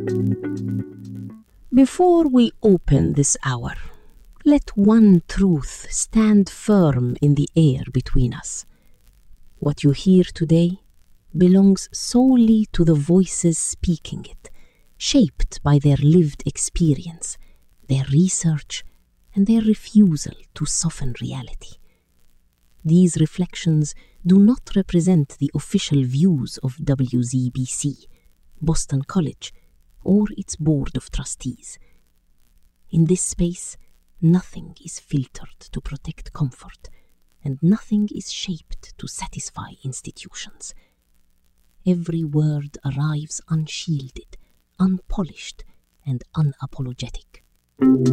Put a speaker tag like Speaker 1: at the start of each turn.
Speaker 1: Before we open this hour, let one truth stand firm in the air between us. What you hear today belongs solely to the voices speaking it, shaped by their lived experience, their research, and their refusal to soften reality. These reflections do not represent the official views of WZBC, Boston College, or its board of trustees. In this space, nothing is filtered to protect comfort, and nothing is shaped to satisfy institutions. Every word arrives unshielded, unpolished, and unapologetic.